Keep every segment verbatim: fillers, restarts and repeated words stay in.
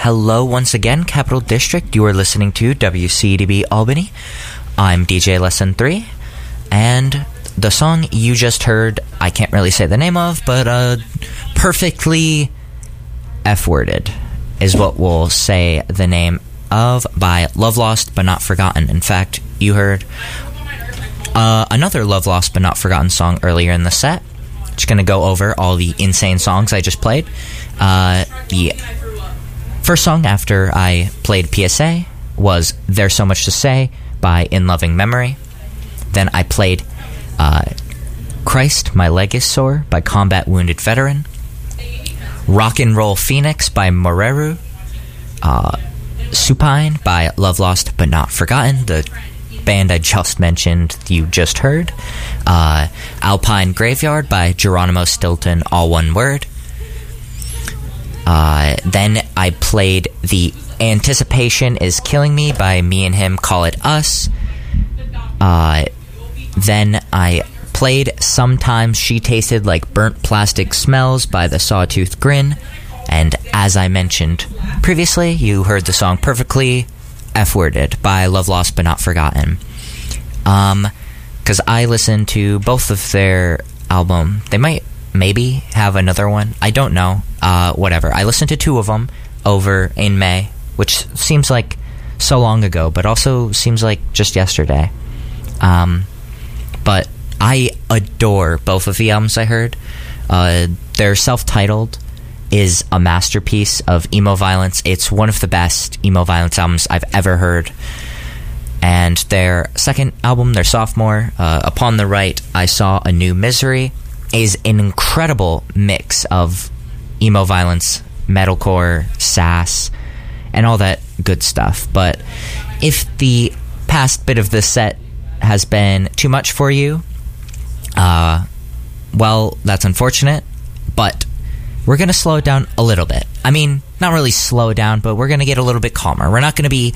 Hello once again, Capital District. You are listening to W C D B Albany. I'm D J Lesson three, and the song you just heard, I can't really say the name of, but uh, perfectly F-worded is what we'll say the name of, by Love Lost But Not Forgotten. In fact, you heard uh, another Love Lost But Not Forgotten song earlier in the set. Just going to go over all the insane songs I just played. Uh, the first song after I played P S A was There's So Much to Say by In Loving Memory. Then I played uh, Christ, My Leg Is Sore by Combat Wounded Veteran. Rock and Roll Phoenix by Moreru. Uh, Supine by Love Lost But Not Forgotten, the band I just mentioned, you just heard. Uh, Alpine Graveyard by Geronimo Stilton, all one word. Uh, then I played the Anticipation Is Killing Me by Me and Him, Call It Us. Uh, then I played Sometimes She Tasted Like Burnt Plastic Smells by the Sawtooth Grin. And as I mentioned previously, you heard the song Perfectly F-worded by Love Lost But Not Forgotten. Um, because I listened to both of their album. They might maybe have another one. I don't know. Uh, whatever. I listened to two of them over in May, which seems like so long ago, but also seems like just yesterday. Um, but I adore both of the albums I heard. Uh, they're self-titled is a masterpiece of emo violence. It's one of the best emo violence albums I've ever heard. And their second album, their sophomore, uh, Upon the Right, I Saw a New Misery, is an incredible mix of emo violence, metalcore, sass, and all that good stuff. But if the past bit of the set has been too much for you, uh, well, that's unfortunate, but we're going to slow it down a little bit. I mean, not really slow down, but we're going to get a little bit calmer. We're not going to be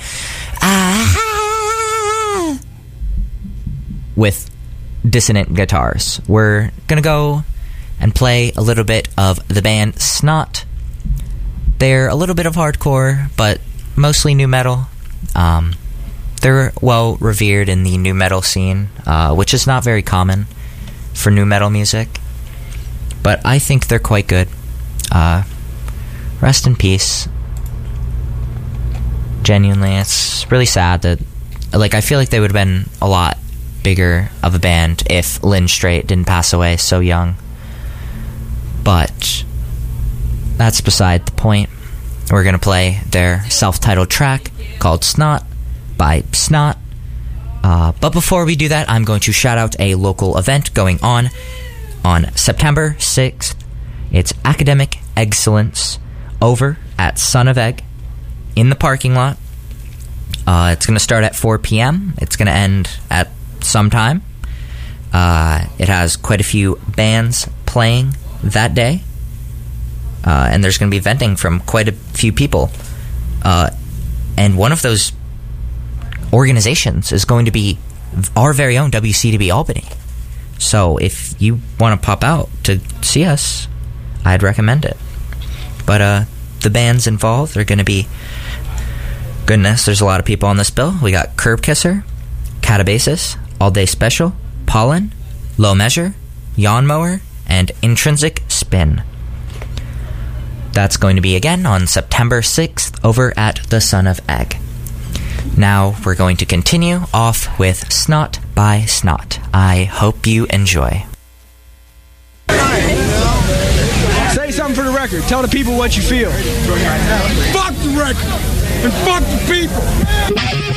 ah, with dissonant guitars. We're going to go and play a little bit of the band Snot. They're a little bit of hardcore, but mostly nu metal. Um, they're well revered in the nu metal scene, uh, which is not very common for nu metal music. But I think they're quite good. Uh, rest in peace. Genuinely, it's really sad that, like, I feel like they would have been a lot bigger of a band if Lynn Strait didn't pass away so young. But that's beside the point. We're going to play their self-titled track called Snot by Snot. Uh, but before we do that, I'm going to shout out a local event going on on September sixth. It's Academic Excellence over at Son of Egg in the parking lot. Uh, it's going to start at four p.m. It's going to end at some time. Uh, it has quite a few bands playing that day. Uh, and there's going to be venting from quite a few people. Uh, and one of those organizations is going to be our very own W C D B Albany. So if you want to pop out to see us, I'd recommend it. But uh, the bands involved are going to be, goodness, there's a lot of people on this bill. We got Curb Kisser, Catabasis, All Day Special, Pollen, Low Measure, Yawn Mower, and Intrinsic Spin. That's going to be again on September sixth over at the Son of Egg. Now we're going to continue off with Snot by Snot. I hope you enjoy. Say something for the record. Tell the people what you feel. Fuck the record and fuck the people.